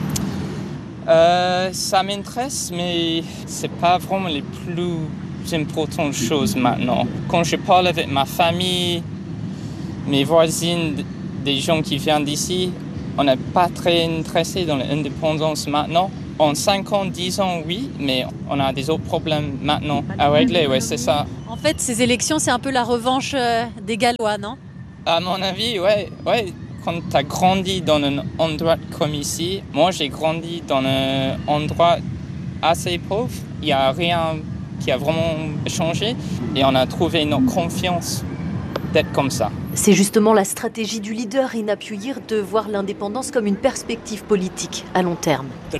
Ça m'intéresse, mais c'est pas vraiment les plus importantes choses maintenant. Quand je parle avec ma famille, mes voisins, des gens qui viennent d'ici, on n'est pas très intéressés dans l'indépendance maintenant. En 5 ans, 10 ans, oui, mais on a des autres problèmes maintenant à régler, ouais, c'est ça. En fait, ces élections, c'est un peu la revanche des Gallois, non ? À mon avis, ouais. Quand tu as grandi dans un endroit comme ici, moi j'ai grandi dans un endroit assez pauvre, il n'y a rien qui a vraiment changé et on a trouvé notre confiance d'être comme ça. C'est justement la stratégie du leader Rina Puyir de voir l'indépendance comme une perspective politique à long terme. Le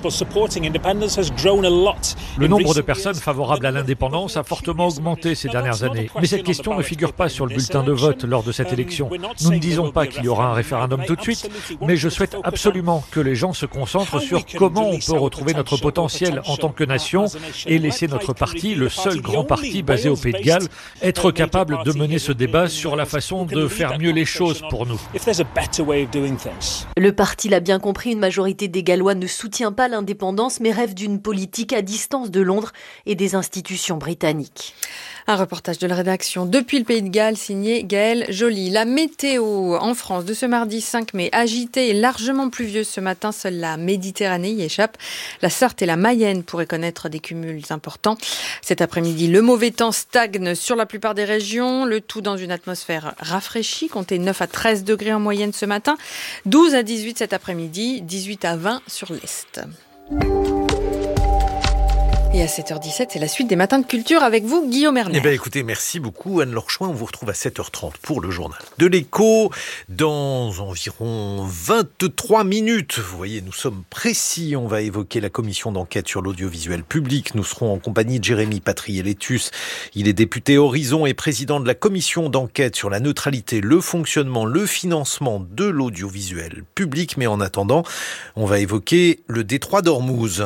nombre de personnes favorables à l'indépendance a fortement augmenté ces dernières années. Mais cette question ne figure pas sur le bulletin de vote lors de cette élection. Nous ne disons pas qu'il y aura un référendum tout de suite, mais je souhaite absolument que les gens se concentrent sur comment on peut retrouver notre potentiel en tant que nation et laisser notre parti, le seul grand parti basé au Pays de Galles, être capable de mener ce débat sur la façon de faire mieux les choses pour nous. Le parti l'a bien compris, une majorité des Gallois ne soutient pas l'indépendance mais rêve d'une politique à distance de Londres et des institutions britanniques. Un reportage de la rédaction depuis le Pays de Galles, signé Gaëlle Joly. La météo en France de ce mardi 5 mai, agitée et largement pluvieuse ce matin. Seule la Méditerranée y échappe. La Sarthe et la Mayenne pourraient connaître des cumuls importants. Cet après-midi, le mauvais temps stagne sur la plupart des régions. Le tout dans une atmosphère rafraîchie. Comptez 9 à 13 degrés en moyenne ce matin. 12 à 18 cet après-midi. 18 à 20 sur l'Est. Et à 7h17, c'est la suite des matins de culture avec vous, Guillaume Erner. Écoutez, merci beaucoup Anne-Laure Chouin. On vous retrouve à 7h30 pour le journal de l'écho. Dans environ 23 minutes, vous voyez, nous sommes précis. On va évoquer la commission d'enquête sur l'audiovisuel public. Nous serons en compagnie de Jérémy Patrielletus. Il est député Horizon et président de la commission d'enquête sur la neutralité, le fonctionnement, le financement de l'audiovisuel public. Mais en attendant, on va évoquer le détroit d'Ormuz.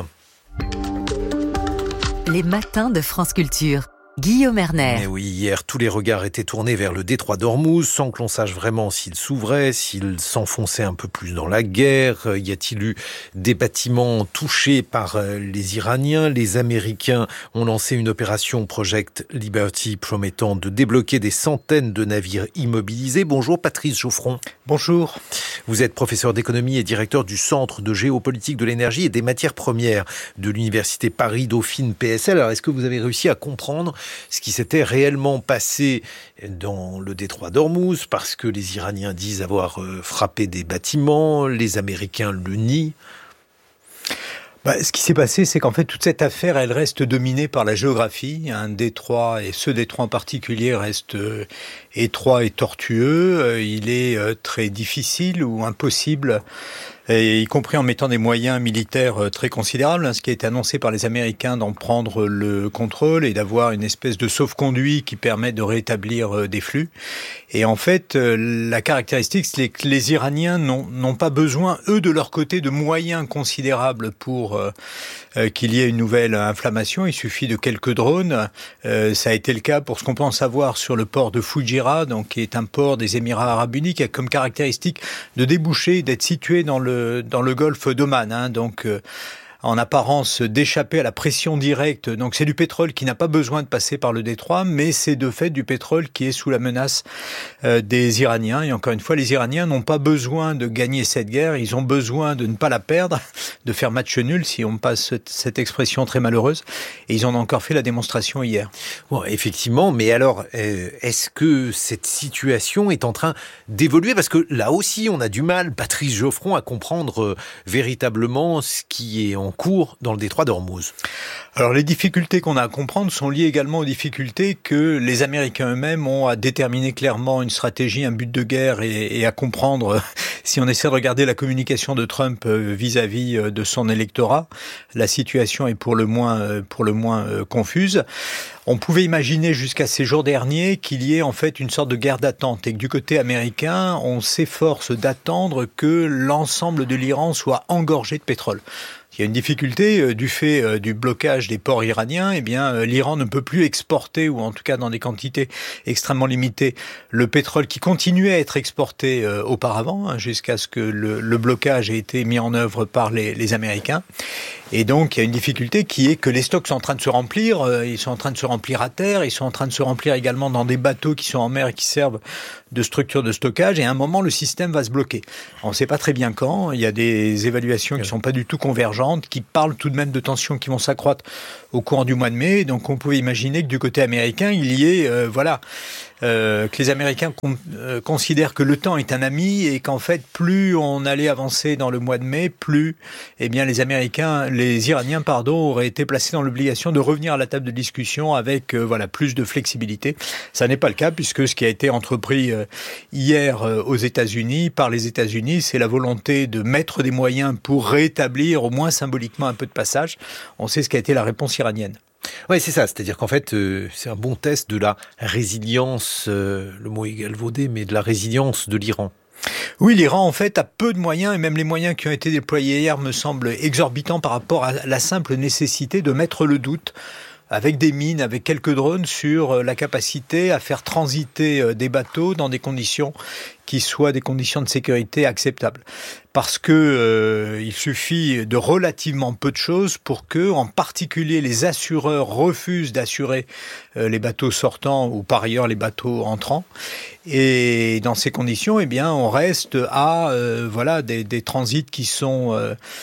Les matins de France Culture. Guillaume Erner. Mais oui, hier, tous les regards étaient tournés vers le détroit d'Ormuz, sans que l'on sache vraiment s'il s'ouvrait, s'il s'enfonçait un peu plus dans la guerre. Y a-t-il eu des bâtiments touchés par les Iraniens ? Les Américains ont lancé une opération Project Liberty promettant de débloquer des centaines de navires immobilisés. Bonjour Patrice Geoffron. Bonjour. Vous êtes professeur d'économie et directeur du Centre de géopolitique de l'énergie et des matières premières de l'Université Paris-Dauphine PSL. Alors, est-ce que vous avez réussi à comprendre ce qui s'était réellement passé dans le détroit d'Ormuz, parce que les Iraniens disent avoir frappé des bâtiments, les Américains le nient? Ce qui s'est passé, c'est qu'en fait, toute cette affaire, elle reste dominée par la géographie. Un détroit, et ce détroit en particulier, reste étroit et tortueux. Il est très difficile ou impossible, et y compris en mettant des moyens militaires très considérables, ce qui a été annoncé par les Américains d'en prendre le contrôle et d'avoir une espèce de sauf-conduit qui permet de rétablir des flux. Et en fait, la caractéristique, c'est que les Iraniens n'ont pas besoin, eux, de leur côté, de moyens considérables pour qu'il y ait une nouvelle inflammation. Il suffit de quelques drones. Ça a été le cas pour ce qu'on peut en savoir sur le port de Fujairah, donc qui est un port des Émirats Arabes Unis, qui a comme caractéristique de déboucher, d'être situé dans le golfe d'Oman, donc en apparence d'échapper à la pression directe. Donc c'est du pétrole qui n'a pas besoin de passer par le détroit, mais c'est de fait du pétrole qui est sous la menace des Iraniens. Et encore une fois, les Iraniens n'ont pas besoin de gagner cette guerre, ils ont besoin de ne pas la perdre, de faire match nul, si on passe cette expression très malheureuse. Et ils en ont encore fait la démonstration hier. Bon, effectivement, mais alors, est-ce que cette situation est en train d'évoluer ? Parce que là aussi, on a du mal, Patrice Geoffron, à comprendre véritablement ce qui est en cours dans le détroit d'Ormuz. Alors les difficultés qu'on a à comprendre sont liées également aux difficultés que les Américains eux-mêmes ont à déterminer clairement une stratégie, un but de guerre et à comprendre, si on essaie de regarder la communication de Trump vis-à-vis de son électorat, la situation est pour le moins confuse. On pouvait imaginer jusqu'à ces jours derniers qu'il y ait en fait une sorte de guerre d'attente et que du côté américain, on s'efforce d'attendre que l'ensemble de l'Iran soit engorgé de pétrole. Il y a une difficulté du fait du blocage des ports iraniens. Eh bien, l'Iran ne peut plus exporter, ou en tout cas dans des quantités extrêmement limitées, le pétrole qui continuait à être exporté auparavant, jusqu'à ce que le blocage ait été mis en œuvre par les Américains. Et donc, il y a une difficulté qui est que les stocks sont en train de se remplir. Ils sont en train de se remplir à terre. Ils sont en train de se remplir également dans des bateaux qui sont en mer et qui servent de structure de stockage. Et à un moment, le système va se bloquer. On ne sait pas très bien quand. Il y a des évaluations qui ne sont pas du tout convergentes, qui parlent tout de même de tensions qui vont s'accroître au courant du mois de mai. Donc, on pouvait imaginer que du côté américain, il y ait, que les Américains considèrent que le temps est un ami et qu'en fait, plus on allait avancer dans le mois de mai, plus, eh bien, les Iraniens, auraient été placés dans l'obligation de revenir à la table de discussion avec, plus de flexibilité. Ça n'est pas le cas puisque ce qui a été entrepris hier aux États-Unis, par les États-Unis, c'est la volonté de mettre des moyens pour rétablir au moins symboliquement un peu de passage. On sait ce qu'a été la réponse iranienne. Oui, c'est ça. C'est-à-dire qu'en fait, c'est un bon test de la résilience, le mot est galvaudé, mais de la résilience de l'Iran. Oui, l'Iran, en fait, a peu de moyens, et même les moyens qui ont été déployés hier me semblent exorbitants par rapport à la simple nécessité de mettre le doute avec des mines, avec quelques drones, sur la capacité à faire transiter des bateaux dans des conditions qui soient des conditions de sécurité acceptables. Parce que il suffit de relativement peu de choses pour que, en particulier, les assureurs refusent d'assurer les bateaux sortants ou par ailleurs les bateaux entrants. Et dans ces conditions, eh bien, on reste à des transits qui sont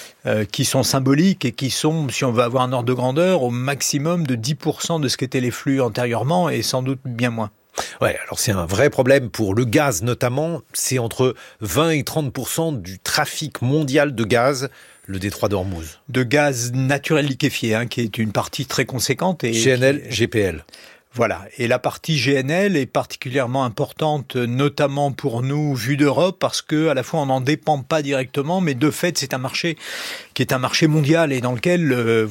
symboliques et qui sont, si on veut avoir un ordre de grandeur, au maximum de 10% de ce qu'étaient les flux antérieurement et sans doute bien moins. Ouais, alors c'est un vrai problème pour le gaz notamment. C'est entre 20 et 30% du trafic mondial de gaz, le détroit d'Ormuz. De gaz naturel liquéfié, qui est une partie très conséquente. Et GNL, GPL. Voilà. Et la partie GNL est particulièrement importante, notamment pour nous, vu d'Europe, parce que à la fois on n'en dépend pas directement, mais de fait c'est un marché qui est un marché mondial et dans lequel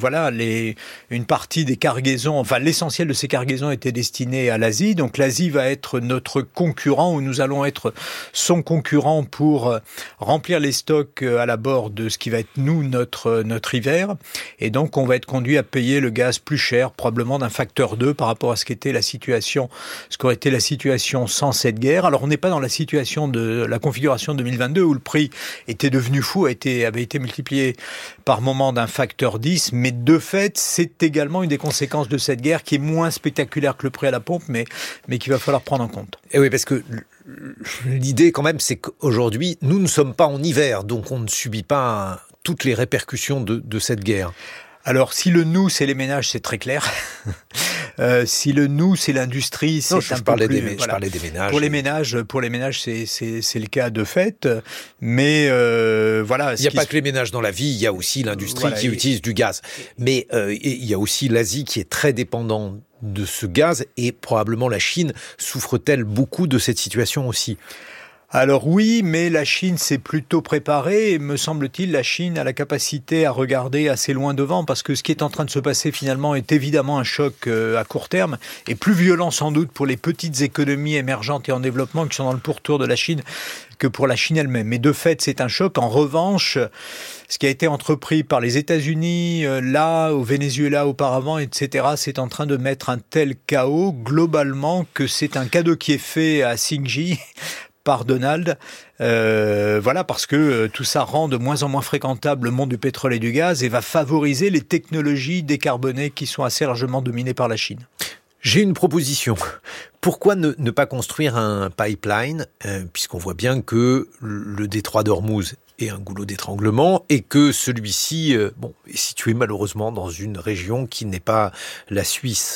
une partie des cargaisons, enfin l'essentiel de ces cargaisons était destiné à l'Asie. Donc l'Asie va être notre concurrent, ou nous allons être son concurrent pour remplir les stocks à la bord de ce qui va être notre hiver. Et donc on va être conduit à payer le gaz plus cher, probablement d'un facteur 2 par rapport à ce qu'aurait été la situation sans cette guerre. Alors on n'est pas dans la situation de la configuration 2022 où le prix était devenu fou, avait été multiplié par moment d'un facteur 10, mais de fait c'est également une des conséquences de cette guerre qui est moins spectaculaire que le prix à la pompe, mais qu'il va falloir prendre en compte. Et oui, parce que l'idée quand même c'est qu'aujourd'hui nous ne sommes pas en hiver, donc on ne subit pas toutes les répercussions de cette guerre. Alors, si le nous, c'est les ménages, c'est très clair. Si le nous, c'est l'industrie, c'est je parlais des ménages. Pour les ménages, c'est le cas de fait. Mais voilà. Il n'y a pas que les ménages dans la vie, il y a aussi l'industrie qui utilise du gaz. Mais il y a aussi l'Asie qui est très dépendante de ce gaz et probablement la Chine souffre-t-elle beaucoup de cette situation aussi ? Alors oui, mais la Chine s'est plutôt préparée et me semble-t-il, la Chine a la capacité à regarder assez loin devant parce que ce qui est en train de se passer finalement est évidemment un choc à court terme et plus violent sans doute pour les petites économies émergentes et en développement qui sont dans le pourtour de la Chine que pour la Chine elle-même. Mais de fait, c'est un choc. En revanche, ce qui a été entrepris par les États-Unis, là, au Venezuela auparavant, etc., c'est en train de mettre un tel chaos globalement que c'est un cadeau qui est fait à Xi par Donald, parce que tout ça rend de moins en moins fréquentable le monde du pétrole et du gaz et va favoriser les technologies décarbonées qui sont assez largement dominées par la Chine. J'ai une proposition. Pourquoi ne pas construire un pipeline, puisqu'on voit bien que le détroit d'Ormuz est un goulot d'étranglement et que celui-ci est situé malheureusement dans une région qui n'est pas la Suisse.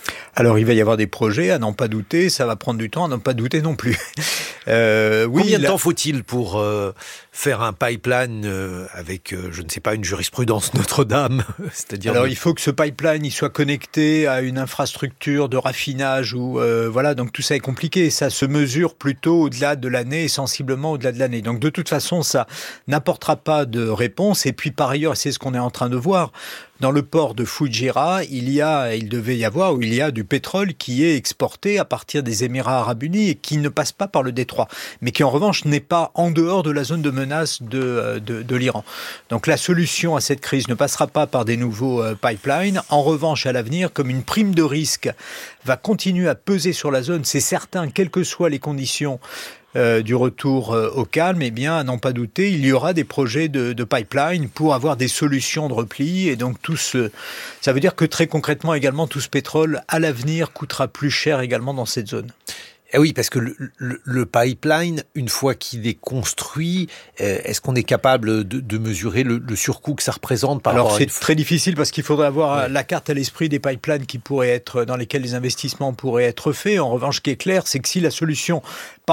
Alors, il va y avoir des projets, à n'en pas douter, ça va prendre du temps, à n'en pas douter non plus. Combien de temps faut-il pour faire un pipeline avec, je ne sais pas, une jurisprudence Notre-Dame, c'est-à-dire... Alors, il faut que ce pipeline il soit connecté à une infrastructure de raffinage ou voilà, donc tout ça est compliqué. Ça se mesure plutôt au-delà de l'année et sensiblement au-delà de l'année. Donc, de toute façon, ça n'apportera pas de réponse. Et puis, par ailleurs, c'est ce qu'on est en train de voir. Dans le port de Fujairah, il y a du pétrole qui est exporté à partir des Émirats Arabes Unis et qui ne passe pas par le détroit, mais qui en revanche n'est pas en dehors de la zone de menace de l'Iran. Donc la solution à cette crise ne passera pas par des nouveaux pipelines. En revanche, à l'avenir, comme une prime de risque va continuer à peser sur la zone, c'est certain, quelles que soient les conditions du retour au calme, eh bien, à n'en pas douter, il y aura des projets de pipeline pour avoir des solutions de repli. Et donc, ça veut dire que très concrètement également, tout ce pétrole, à l'avenir, coûtera plus cher également dans cette zone. Eh oui, parce que le pipeline, une fois qu'il est construit, est-ce qu'on est capable de mesurer le surcoût que ça représente par rapport à... Alors, c'est très difficile parce qu'il faudrait avoir la carte à l'esprit des pipelines qui pourraient être, dans lesquels les investissements pourraient être faits. En revanche, ce qui est clair, c'est que si la solution